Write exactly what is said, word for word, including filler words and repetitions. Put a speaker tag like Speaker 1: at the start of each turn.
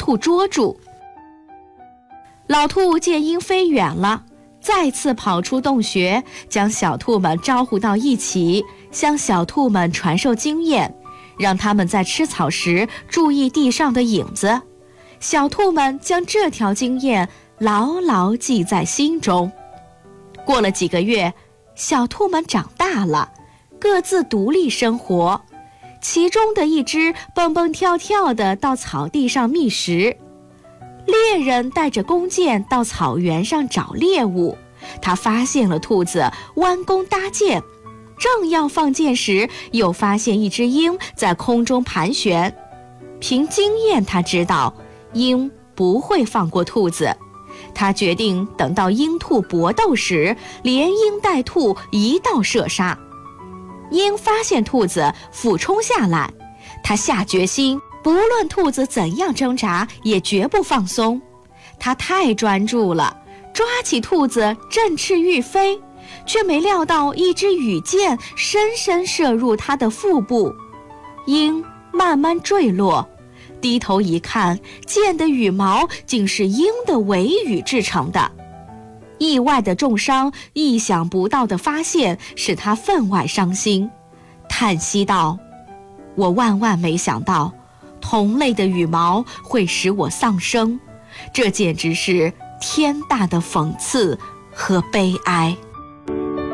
Speaker 1: 兔捉住。老兔见鹰飞远了，再次跑出洞穴，将小兔们招呼到一起，向小兔们传授经验，让它们在吃草时注意地上的影子。小兔们将这条经验牢牢记在心中。过了几个月，小兔们长大了，各自独立生活。其中的一只蹦蹦跳跳地到草地上觅食。猎人带着弓箭到草原上找猎物，他发现了兔子弯弓搭箭，正要放箭时，又发现一只鹰在空中盘旋。凭经验，他知道鹰不会放过兔子。他决定等到鹰兔搏斗时，连鹰带兔一道射杀。鹰发现兔子俯冲下来，他下决心，不论兔子怎样挣扎，也绝不放松。他太专注了，抓起兔子振翅欲飞，却没料到一支羽箭深深射入他的腹部。鹰慢慢坠落，低头一看，箭的羽毛竟是鹰的尾羽制成的。意外的重伤，意想不到的发现，使他分外伤心，叹息道：我万万没想到，同类的羽毛会使我丧生，这简直是天大的讽刺和悲哀。